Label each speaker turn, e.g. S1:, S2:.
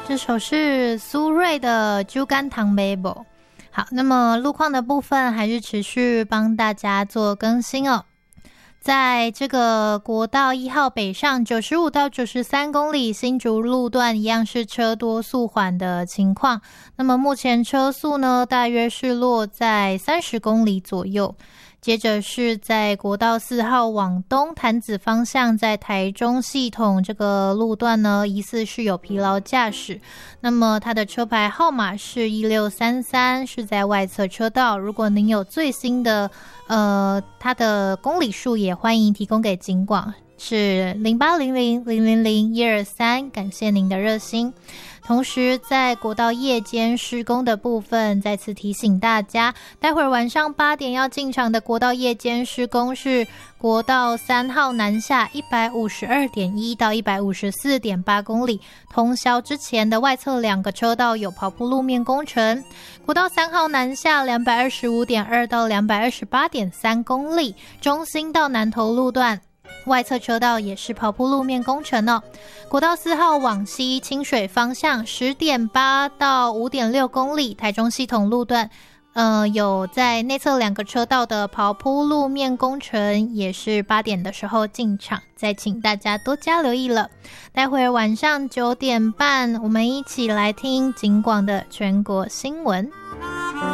S1: 这首是苏芮的《酒干倘卖无》。好，那么路况的部分还是持续帮大家做更新哦。在这个国道1号北上95到93公里新竹路段一样是车多速缓的情况，那么目前车速呢大约是落在30公里左右。接着是在国道4号往东潭子方向，在台中系统这个路段呢，疑似是有疲劳驾驶。那么它的车牌号码是1633，是在外侧车道。如果您有最新的它的公里数，也欢迎提供给警广，是0800000123，感谢您的热心。同时在国道夜间施工的部分，再次提醒大家，待会儿晚上8点要进场的国道夜间施工是国道3号南下 152.1 到 154.8 公里，通宵之前的外侧2个车道有刨铺路面工程。国道3号南下 225.2 到 228.3 公里，中兴到南投路段外侧车道也是刨铺路面工程哦。国道4号往西清水方向 10.8 到 5.6 公里，台中系统路段有在内侧2个车道的刨铺路面工程，也是8点的时候进场，再请大家多加留意了。待会儿晚上9点半，我们一起来听警广的全国新闻。